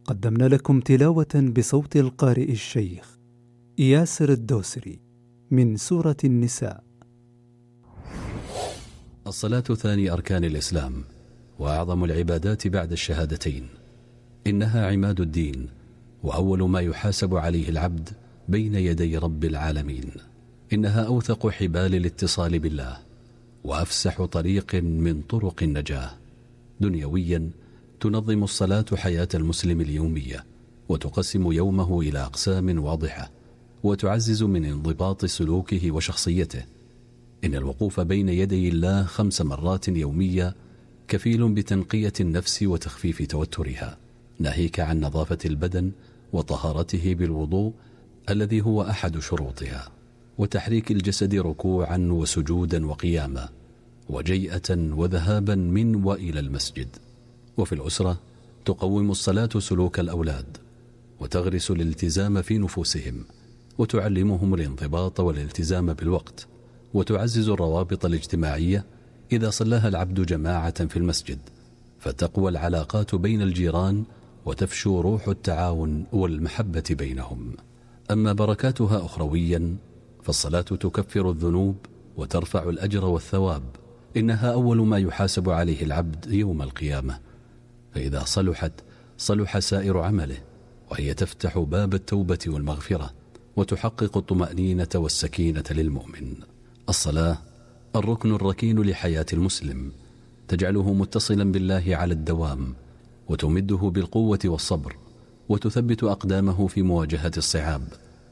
قدمنا لكم تلاوة بصوت القارئ الشيخ ياسر الدوسري من سورة النساء. الصلاة ثاني أركان الإسلام وأعظم العبادات بعد الشهادتين، إنها عماد الدين وأول ما يحاسب عليه العبد بين يدي رب العالمين. إنها أوثق حبال الاتصال بالله وأفسح طريق من طرق النجاة. دنيويا تنظم الصلاة حياة المسلم اليومية، وتقسم يومه إلى أقسام واضحة، وتعزز من انضباط سلوكه وشخصيته. إن الوقوف بين يدي الله 5 مرات يومية كفيل بتنقية النفس وتخفيف توترها، ناهيك عن نظافة البدن وطهارته بالوضوء الذي هو أحد شروطها، وتحريك الجسد ركوعا وسجودا وقياما، وجيئة وذهابا من وإلى المسجد. وفي الأسرة تقوم الصلاة سلوك الأولاد، وتغرس الالتزام في نفوسهم، وتعلمهم الانضباط والالتزام بالوقت، وتعزز الروابط الاجتماعية إذا صلاها العبد جماعة في المسجد، فتقوى العلاقات بين الجيران وتفشو روح التعاون والمحبة بينهم. أما بركاتها أخرويا فالصلاة تكفر الذنوب وترفع الأجر والثواب. إنها أول ما يحاسب عليه العبد يوم القيامة، فإذا صلحت صلح سائر عمله، وهي تفتح باب التوبة والمغفرة، وتحقق الطمأنينة والسكينة للمؤمن. الصلاة الركن الركين لحياة المسلم، تجعله متصلا بالله على الدوام، وتمده بالقوة والصبر، وتثبت أقدامه في مواجهة الصعاب،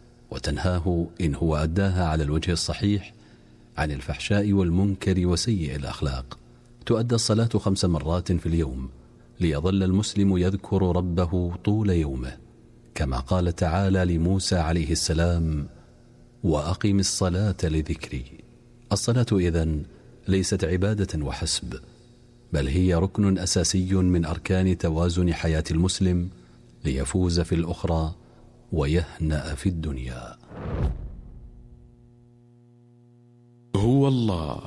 وتنهاه إن هو أداها على الوجه الصحيح عن الفحشاء والمنكر وسيء الأخلاق. تؤدى الصلاة 5 مرات في اليوم ليظل المسلم يذكر ربه طول يومه، كما قال تعالى لموسى عليه السلام: وأقم الصلاة لذكري. الصلاة إذن ليست عبادة وحسب، بل هي ركن أساسي من أركان توازن حياة المسلم ليفوز في الأخرى ويهنأ في الدنيا. هو الله.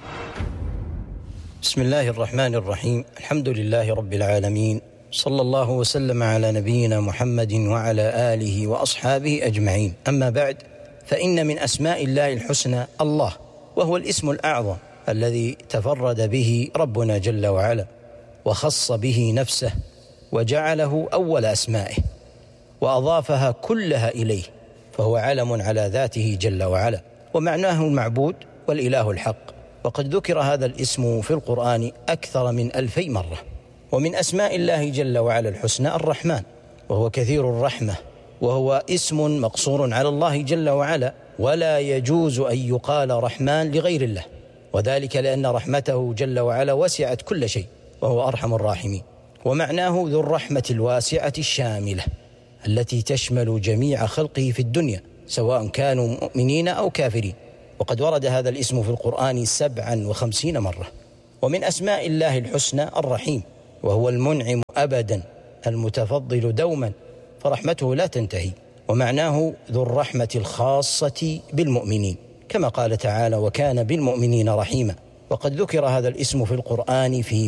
بسم الله الرحمن الرحيم. الحمد لله رب العالمين، صلى الله وسلم على نبينا محمد وعلى آله وأصحابه أجمعين. أما بعد، فإن من أسماء الله الحسنى الله، وهو الاسم الأعظم الذي تفرد به ربنا جل وعلا، وخص به نفسه، وجعله أول أسمائه، وأضافها كلها إليه، فهو علم على ذاته جل وعلا، ومعناه المعبود والإله الحق. وقد ذكر هذا الاسم في القرآن أكثر من 2000 مرة. ومن أسماء الله جل وعلا الحسنى الرحمن، وهو كثير الرحمة، وهو اسم مقصور على الله جل وعلا، ولا يجوز أن يقال رحمن لغير الله، وذلك لأن رحمته جل وعلا وسعت كل شيء، وهو أرحم الراحمين. ومعناه ذو الرحمة الواسعة الشاملة التي تشمل جميع خلقه في الدنيا، سواء كانوا مؤمنين أو كافرين. وقد ورد هذا الاسم في القرآن 57 مرة. ومن أسماء الله الحسنى الرحيم، وهو المنعم أبدا المتفضل دوما، فرحمته لا تنتهي. ومعناه ذو الرحمة الخاصة بالمؤمنين، كما قال تعالى: وكان بالمؤمنين رحيما. وقد ذكر هذا الاسم في القرآن في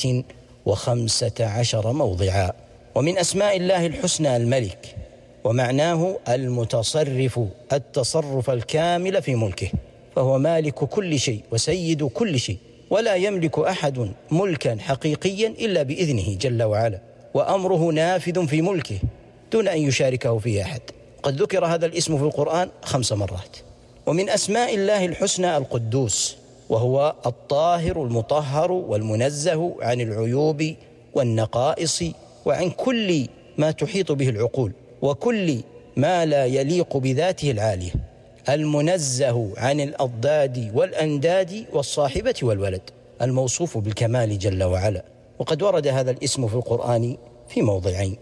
115 موضعا. ومن أسماء الله الحسنى الملك، ومعناه المتصرف التصرف الكامل في ملكه، فهو مالك كل شيء وسيد كل شيء، ولا يملك أحد ملكا حقيقيا إلا بإذنه جل وعلا، وأمره نافذ في ملكه دون أن يشاركه فيه أحد. قد ذكر هذا الاسم في القرآن 5 مرات. ومن أسماء الله الحسنى القدوس، وهو الطاهر المطهر والمنزه عن العيوب والنقائص، وعن كل ما تحيط به العقول، وكل ما لا يليق بذاته العالية، المنزه عن الأضداد والأنداد والصاحبة والولد، الموصوف بالكمال جل وعلا. وقد ورد هذا الاسم في القرآن في موضعين.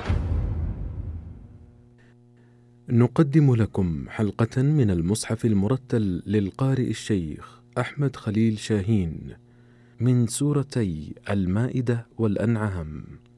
نقدم لكم حلقة من المصحف المرتل للقارئ الشيخ أحمد خليل شاهين من سورتي المائدة والأنعام.